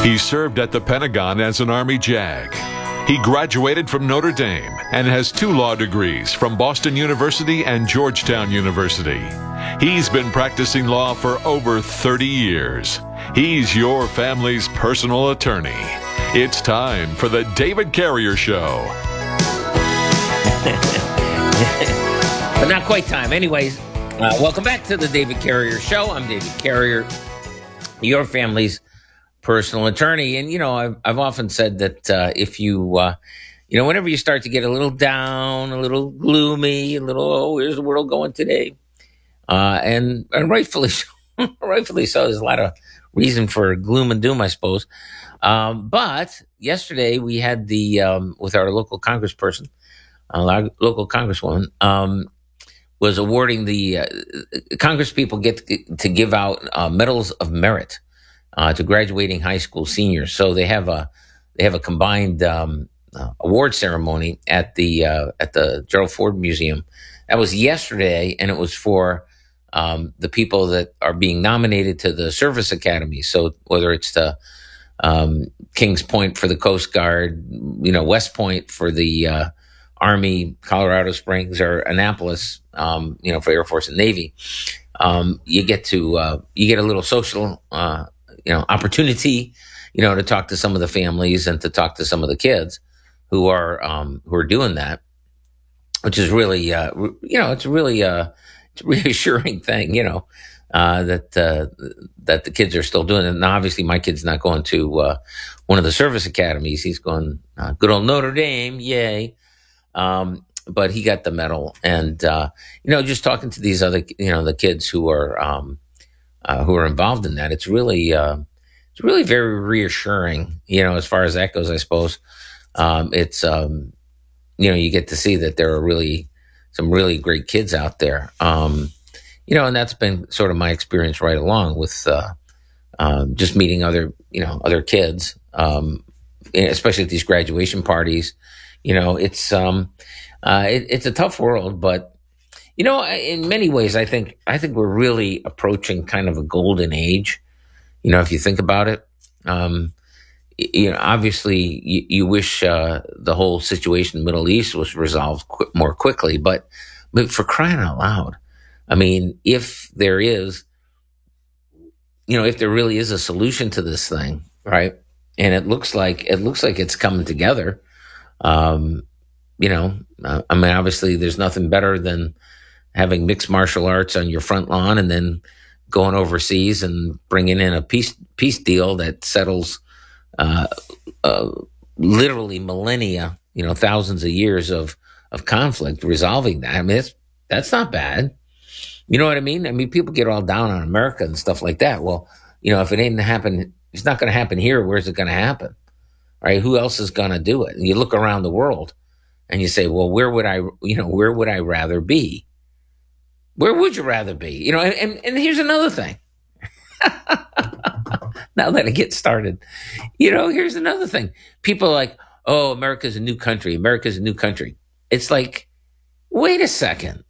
He served at the Pentagon as an Army JAG. He graduated from Notre Dame and has 2 law degrees from Boston University and Georgetown University. He's been practicing law for over 30 years. He's your family's personal attorney. It's time for the David Carrier Show. But not quite time. Anyways, welcome back to the David Carrier Show. I'm David Carrier, your family's personal attorney. And, I've often said that if you, whenever you start to get a little down, a little gloomy, a little, oh, where's the world going today? And rightfully so, rightfully so. There's a lot of reason for gloom and doom, I suppose. But yesterday we had with our local congressperson, our local congresswoman, was awarding the Congress people get to give out medals of merit to graduating high school seniors. So they have a combined award ceremony at the Gerald Ford Museum. That was yesterday, and it was for the people that are being nominated to the service academy. So whether it's the Kings Point for the Coast Guard, West Point for the Army, Colorado Springs, or Annapolis, for Air Force and Navy, you get a little social, opportunity, to talk to some of the families and to talk to some of the kids who are doing that, which is really, it's really it's a reassuring thing, that the kids are still doing it. And obviously, my kid's not going to one of the service academies. He's going good old Notre Dame, yay! But he got the medal, and just talking to these other, the kids who are involved in that, it's really very reassuring, as far as that goes. I suppose it's you get to see that there are really some really great kids out there, and that's been sort of my experience right along with just meeting other kids, especially at these graduation parties. It's a tough world, but in many ways, I think we're really approaching kind of a golden age. If you think about it, obviously you wish the whole situation in the Middle East was resolved more quickly, but for crying out loud, I mean, if there is, if there really is a solution to this thing, right? And it looks like it's coming together. Obviously there's nothing better than having mixed martial arts on your front lawn and then going overseas and bringing in a peace deal that settles, literally millennia, thousands of years of conflict, resolving that. I mean, that's not bad. You know what I mean? I mean, people get all down on America and stuff like that. Well, if it's not going to happen here, where's it going to happen? Right? Who else is going to do it? And you look around the world and you say, well, where would I rather be? Where would you rather be? And here's another thing. Now that I get started, here's another thing. People are like, oh, America's a new country. America's a new country. It's like, wait a second.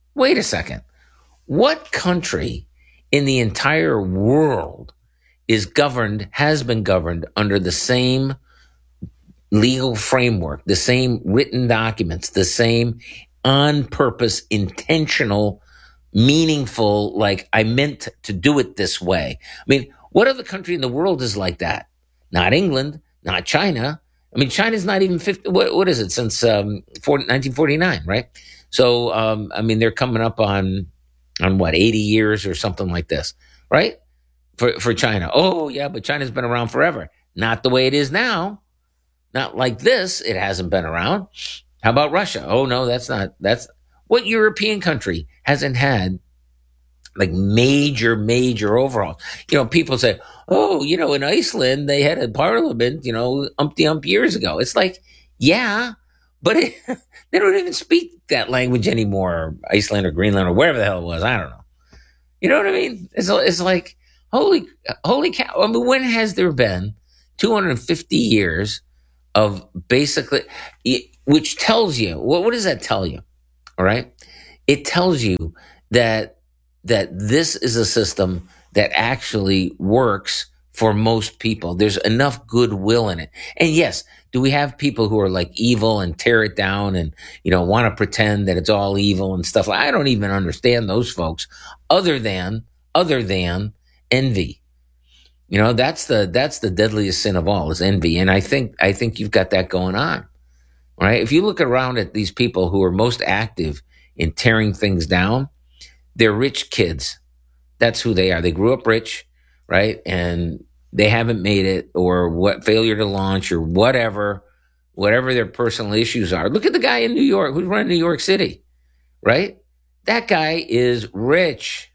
What country in the entire world has been governed under the same legal framework, the same written documents, the same on purpose, intentional, meaningful, like I meant to do it this way? I mean, what other country in the world is like that? Not England, not China. I mean, China's not even 50, what is it, since 1949, right? So, they're coming up on what, 80 years or something like this, right? For China. Oh, yeah, but China's been around forever. Not the way it is now. Not like this. It hasn't been around. How about Russia? Oh, no, that's what European country hasn't had like major overhauls. People say, oh, in Iceland, they had a parliament, umpty years ago. It's like, yeah, but they don't even speak that language anymore, Iceland or Greenland or wherever the hell it was. I don't know. You know what I mean? It's like, holy cow. I mean, when has there been 250 years of basically, which tells you, what does that tell you? All right. It tells you that this is a system that actually works for most people. There's enough goodwill in it. And yes, do we have people who are like evil and tear it down and, want to pretend that it's all evil and stuff? I don't even understand those folks other than envy. That's the deadliest sin of all is envy. And I think you've got that going on, right? If you look around at these people who are most active in tearing things down, they're rich kids. That's who they are. They grew up rich, right? And they haven't made it, or what, failure to launch, or whatever their personal issues are. Look at the guy in New York who's running New York City, right? That guy is rich.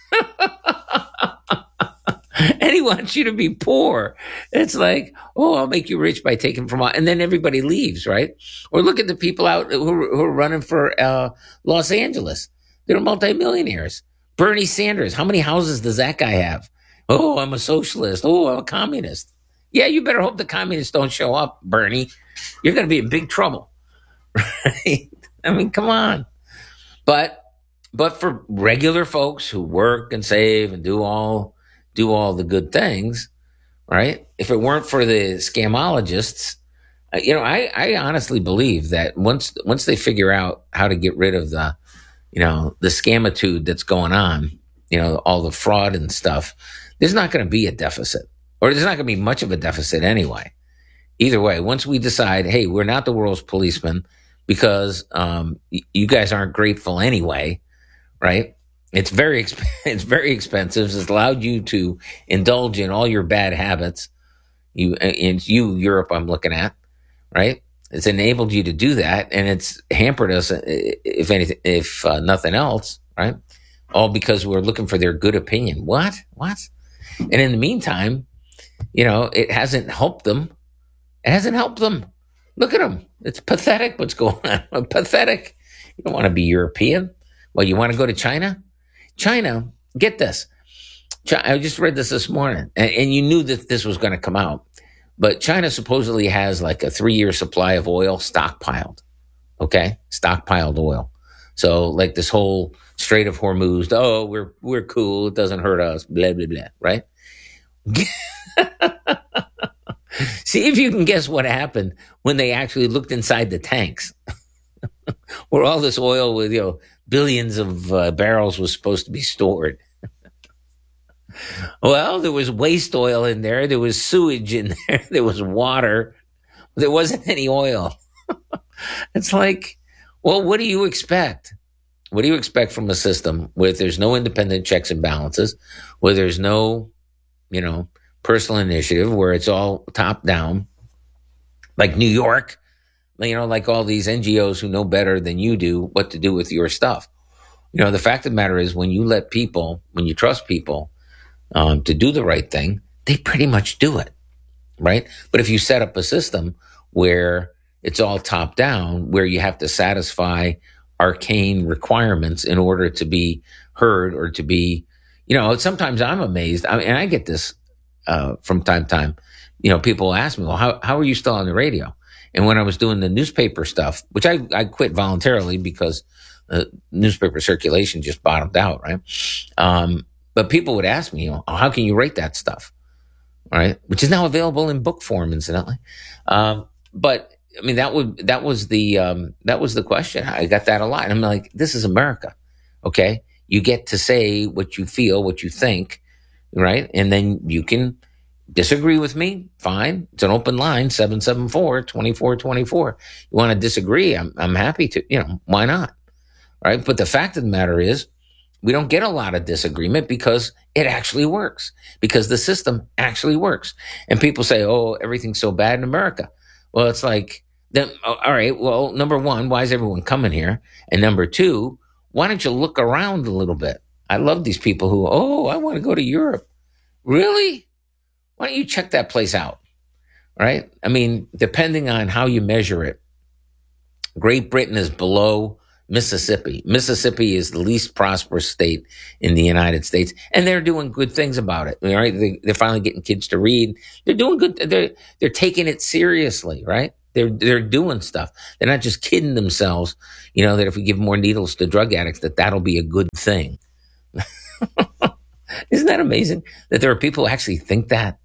And he wants you to be poor. It's like, oh, I'll make you rich by taking from all, and then everybody leaves, right? Or look at the people out who are running for Los Angeles. They're multimillionaires. Bernie Sanders, how many houses does that guy have? Oh, I'm a socialist. Oh, I'm a communist. Yeah, you better hope the communists don't show up, Bernie. You're going to be in big trouble, right? I mean, come on. But for regular folks who work and save and do all the good things, right? If it weren't for the scamologists, I honestly believe that once they figure out how to get rid of the scamitude that's going on, all the fraud and stuff, there's not going to be a deficit, or there's not going to be much of a deficit anyway. Either way, once we decide, hey, we're not the world's policeman because you guys aren't grateful anyway, right? It's very expensive. It's allowed you to indulge in all your bad habits. Europe, I'm looking at, right? It's enabled you to do that, and it's hampered us, if anything, if nothing else, right? All because we're looking for their good opinion. What? And in the meantime, it hasn't helped them. It hasn't helped them. Look at them. It's pathetic what's going on. Pathetic. You don't want to be European. Well, you want to go to China? China, get this. I just read this morning, and you knew that this was going to come out. But China supposedly has like a 3-year supply of oil stockpiled. Okay? Stockpiled oil. So like this whole Strait of Hormuz, oh, we're cool, it doesn't hurt us, blah, blah, blah, right? See if you can guess what happened when they actually looked inside the tanks where all this oil with, billions of barrels was supposed to be stored. Well, there was waste oil in there. There was sewage in there. There was water. There wasn't any oil. It's like, well, what do you expect? What do you expect from a system where there's no independent checks and balances, where there's no, personal initiative, where it's all top down, like New York, like all these NGOs who know better than you do what to do with your stuff. The fact of the matter is when you trust people to do the right thing, they pretty much do it, right? But if you set up a system where it's all top down, where you have to satisfy arcane requirements in order to be heard or to be, sometimes I'm amazed. And I get this from time to time. People ask me, well, how are you still on the radio? And when I was doing the newspaper stuff, which I quit voluntarily because newspaper circulation just bottomed out, right? But people would ask me, how can you rate that stuff, right? Which is now available in book form, incidentally. But I mean, that was the question. I got that a lot. And I'm like, this is America, okay? You get to say what you feel, what you think, right? And then you can disagree with me, fine. It's an open line, 774-2424. You want to disagree, I'm happy to, why not? Right? But the fact of the matter is, we don't get a lot of disagreement because it actually works, because the system actually works. And people say, oh, everything's so bad in America. Well, it's like, then, all right, well, number one, why is everyone coming here? And number two, why don't you look around a little bit? I love these people who, oh, I want to go to Europe. Really? Why don't you check that place out? Right? I mean, depending on how you measure it, Great Britain is below Mississippi. Mississippi is the least prosperous state in the United States, and they're doing good things about it. Right? They're finally getting kids to read. They're doing good. They're taking it seriously, right? They're doing stuff. They're not just kidding themselves, that if we give more needles to drug addicts, that'll be a good thing. Isn't that amazing that there are people who actually think that?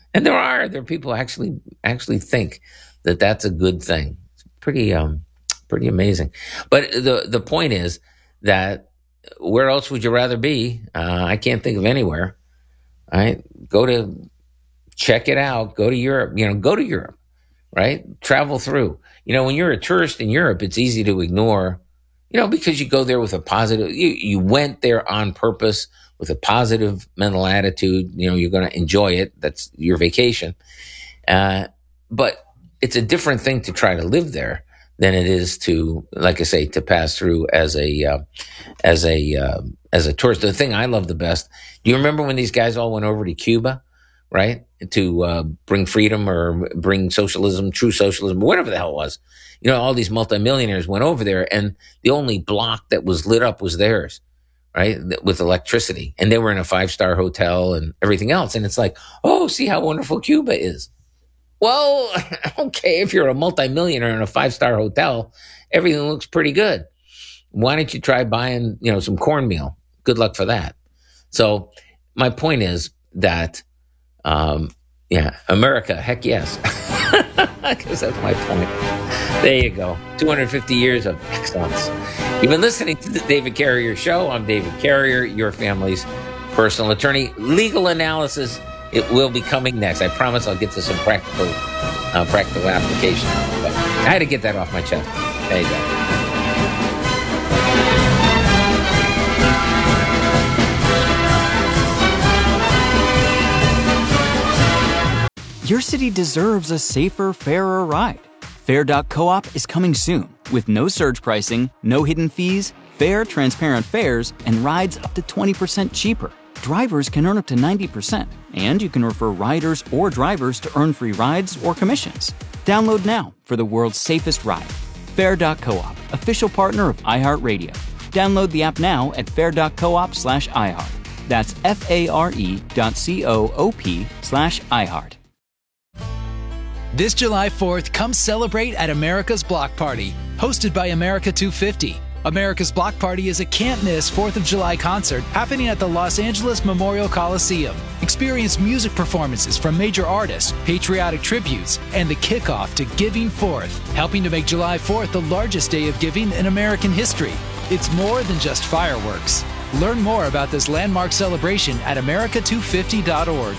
And there are people who actually think that that's a good thing. It's pretty amazing. But the point is that where else would you rather be? I can't think of anywhere. Right? Check it out. Go to Europe. Go to Europe. Right? Travel through. When you're a tourist in Europe, it's easy to ignore. Because you go there with a positive. You went there on purpose with a positive mental attitude. You're going to enjoy it. That's your vacation. But it's a different thing to try to live there than it is to, like I say, to pass through as a tourist. The thing I love the best. Do you remember when these guys all went over to Cuba, right, to bring freedom or bring socialism, true socialism, whatever the hell it was? All these multimillionaires went over there, and the only block that was lit up was theirs, right, with electricity, and they were in a 5-star hotel and everything else. And it's like, oh, see how wonderful Cuba is. Well, okay, if you're a multimillionaire in a 5-star hotel, everything looks pretty good. Why don't you try buying, some cornmeal? Good luck for that. So my point is that, America, heck yes. Because that's my point. There you go. 250 years of excellence. You've been listening to the David Carrier Show. I'm David Carrier, your family's personal attorney. Legal analysis. It will be coming next. I promise I'll get to some practical application. But I had to get that off my chest. There you go. Your city deserves a safer, fairer ride. Fair.coop is coming soon with no surge pricing, no hidden fees, fair, transparent fares, and rides up to 20% cheaper. Drivers can earn up to 90%, and you can refer riders or drivers to earn free rides or commissions. Download now for the world's safest ride. Fair.coop, official partner of iHeartRadio. Download the app now at fair.coop/iHeart. That's FARE.coop/iHeart. This July 4th, come celebrate at America's Block Party, hosted by America 250. America's Block Party is a can't-miss 4th of July concert happening at the Los Angeles Memorial Coliseum. Experience music performances from major artists, patriotic tributes, and the kickoff to Giving Fourth, helping to make July 4th the largest day of giving in American history. It's more than just fireworks. Learn more about this landmark celebration at america250.org.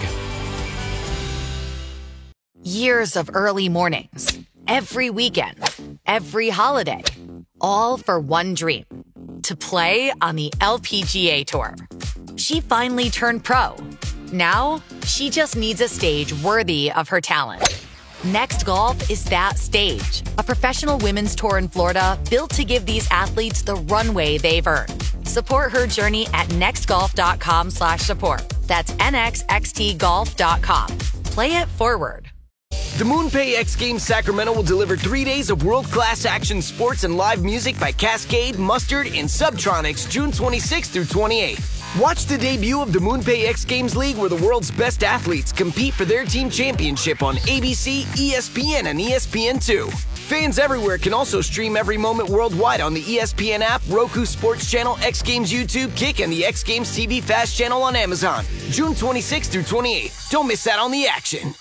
Years of early mornings, every weekend, every holiday, all for one dream, to play on the LPGA Tour. She finally turned pro. Now, she just needs a stage worthy of her talent. Next Golf is that stage, a professional women's tour in Florida built to give these athletes the runway they've earned. Support her journey at nextgolf.com/support. That's nxxtgolf.com. Play it forward. The MoonPay X Games Sacramento will deliver 3 days of world-class action sports and live music by Cascade, Mustard, and Subtronics June 26th through 28th. Watch the debut of the MoonPay X Games League, where the world's best athletes compete for their team championship on ABC, ESPN, and ESPN2. Fans everywhere can also stream every moment worldwide on the ESPN app, Roku Sports Channel, X Games YouTube, Kick, and the X Games TV Fast Channel on Amazon. June 26th through 28th. Don't miss out on the action.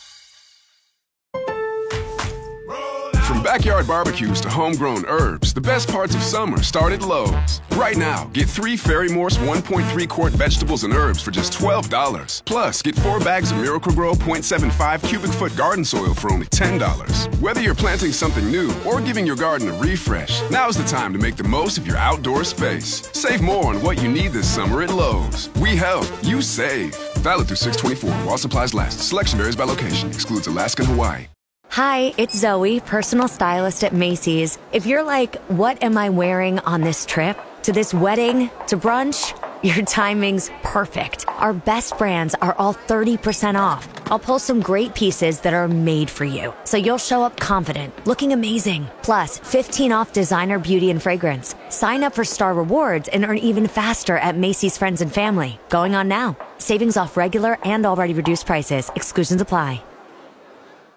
From backyard barbecues to homegrown herbs, the best parts of summer start at Lowe's. Right now, get 3 Ferry Morse 1.3-quart vegetables and herbs for just $12. Plus, get 4 bags of Miracle-Gro 0.75 cubic foot garden soil for only $10. Whether you're planting something new or giving your garden a refresh, now's the time to make the most of your outdoor space. Save more on what you need this summer at Lowe's. We help, you save. Valid through 6/24 while supplies last. Selection varies by location. Excludes Alaska and Hawaii. Hi, it's Zoe, personal stylist at Macy's. If you're like, what am I wearing on this trip? To this wedding? To brunch? Your timing's perfect. Our best brands are all 30% off. I'll pull some great pieces that are made for you, so you'll show up confident, looking amazing. Plus, 15 off designer beauty and fragrance. Sign up for Star Rewards and earn even faster at Macy's Friends and Family. Going on now. Savings off regular and already reduced prices. Exclusions apply.